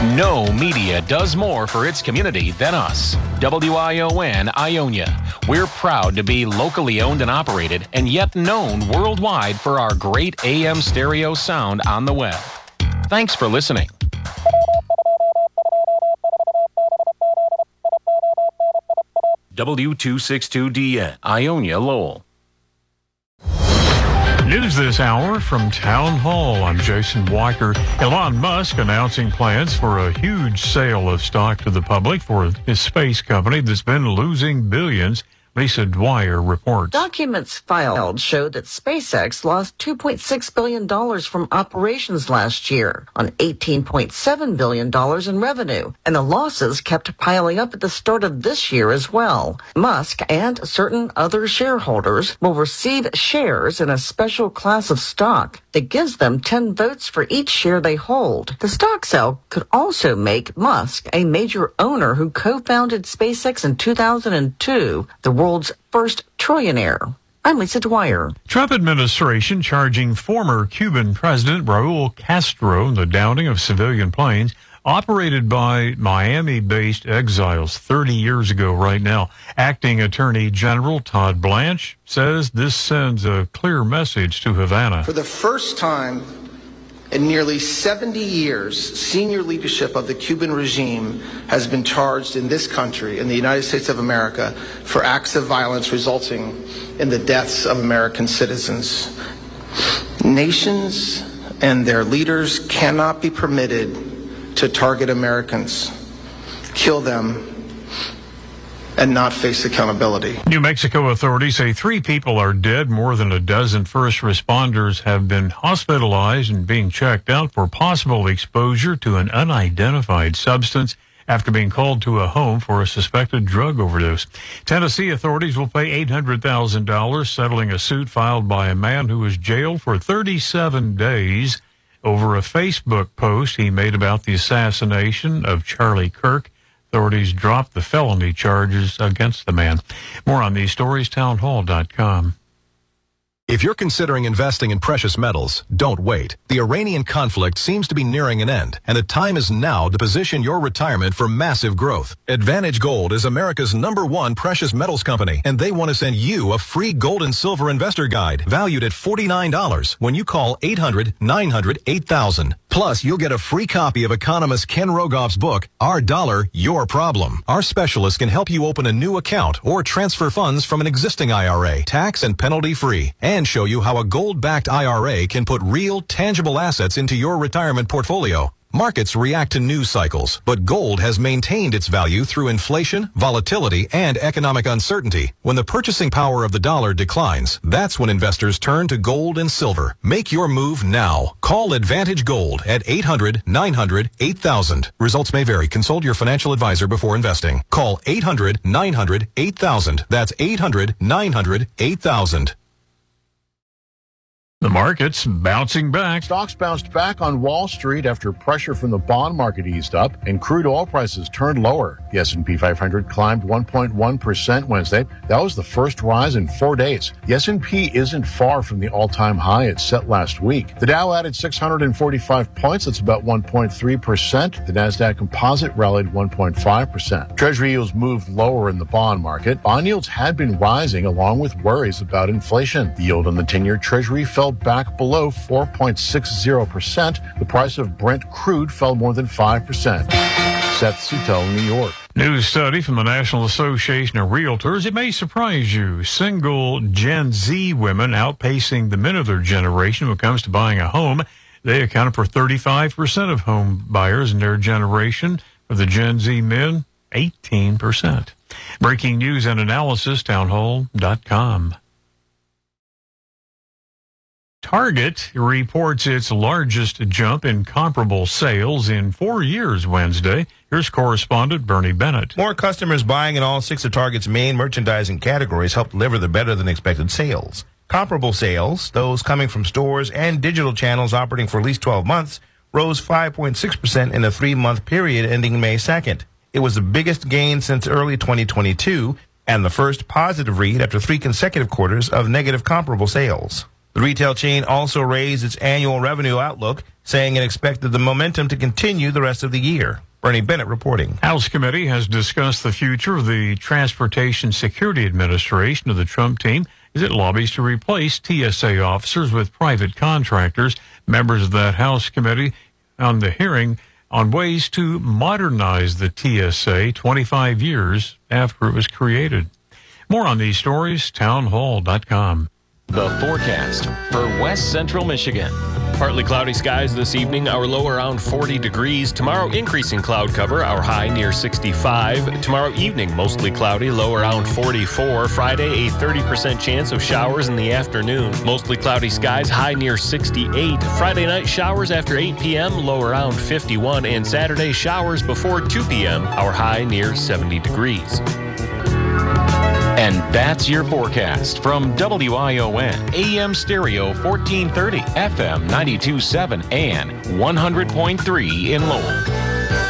No media does more for its community than us. WION Ionia. We're proud to be locally owned and operated, and yet known worldwide for our great AM stereo sound on the web. Thanks for listening. W262DN, Ionia, Lowell. News this hour from Town Hall. I'm Jason Weicker. Elon Musk announcing plans for a huge sale of stock to the public for his space company that's been losing billions. Lisa Dwyer reports. Documents filed show that SpaceX lost $2.6 billion from operations last year on $18.7 billion in revenue, and the losses kept piling up at the start of this year as well. Musk and certain other shareholders will receive shares in a special class of stock that gives them 10 votes for each share they hold. The stock sale could also make Musk a major owner who co-founded SpaceX in 2002, the world's first trillionaire. I'm Lisa Dwyer. Trump administration charging former Cuban President Raul Castro the downing of civilian planes operated by Miami-based exiles 30 years ago right now. Acting Attorney General Todd Blanche says this sends a clear message to Havana. For the first time in nearly 70 years, senior leadership of the Cuban regime has been charged in this country, in the United States of America, for acts of violence resulting in the deaths of American citizens. Nations and their leaders cannot be permitted to target Americans, kill them, and not face accountability. New Mexico authorities say 3 people are dead. More than a dozen first responders have been hospitalized and being checked out for possible exposure to an unidentified substance after being called to a home for a suspected drug overdose. Tennessee authorities will pay $800,000 settling a suit filed by a man who was jailed for 37 days over a Facebook post he made about the assassination of Charlie Kirk. Authorities dropped the felony charges against the man. More on these stories, townhall.com. If you're considering investing in precious metals, don't wait. The Iranian conflict seems to be nearing an end, and the time is now to position your retirement for massive growth. Advantage Gold is America's #1 precious metals company, and they want to send you a free gold and silver investor guide valued at $49 when you call 800-900-8000. Plus, you'll get a free copy of economist Ken Rogoff's book, Our Dollar, Your Problem. Our specialists can help you open a new account or transfer funds from an existing IRA, tax and penalty free, and show you how a gold-backed IRA can put real, tangible assets into your retirement portfolio. Markets react to news cycles, but gold has maintained its value through inflation, volatility, and economic uncertainty. When the purchasing power of the dollar declines, that's when investors turn to gold and silver. Make your move now. Call Advantage Gold at 800-900-8000. Results may vary. Consult your financial advisor before investing. Call 800-900-8000. That's 800-900-8000. The market's bouncing back. Stocks bounced back on Wall Street after pressure from the bond market eased up and crude oil prices turned lower. The S&P 500 climbed 1.1% Wednesday. That was the first rise in 4 days. The S&P isn't far from the all-time high it set last week. The Dow added 645 points. That's about 1.3%. The Nasdaq Composite rallied 1.5%. Treasury yields moved lower in the bond market. Bond yields had been rising along with worries about inflation. The yield on the 10-year Treasury fell back below 4.60%. The price of Brent crude fell more than 5%. Seth Sutel, New York. New study from the National Association of Realtors. It may surprise you. Single Gen Z women outpacing the men of their generation when it comes to buying a home. They accounted for 35% of home buyers in their generation. For the Gen Z men, 18%. Breaking news and analysis, townhall.com. Target reports its largest jump in comparable sales in 4 years Wednesday. Here's correspondent Bernie Bennett. More customers buying in all 6 of Target's main merchandising categories helped deliver the better-than-expected sales. Comparable sales, those coming from stores and digital channels operating for at least 12 months, rose 5.6% in a 3-month period ending May 2nd. It was the biggest gain since early 2022 and the first positive read after 3 consecutive quarters of negative comparable sales. The retail chain also raised its annual revenue outlook, saying it expected the momentum to continue the rest of the year. Bernie Bennett reporting. House Committee has discussed the future of the Transportation Security Administration of the Trump team as it lobbies to replace TSA officers with private contractors. Members of that House Committee on the hearing on ways to modernize the TSA 25 years after it was created. More on these stories, townhall.com. The forecast for West Central Michigan. Partly cloudy skies this evening, our low around 40 degrees. Tomorrow, increasing cloud cover, our high near 65. Tomorrow evening, mostly cloudy, low around 44. Friday, a 30% chance of showers in the afternoon. Mostly cloudy skies, high near 68. Friday night, showers after 8 p.m., low around 51. And Saturday, showers before 2 p.m., our high near 70 degrees. And that's your forecast from WION, AM Stereo 1430, FM 92.7, and 100.3 in Lowell.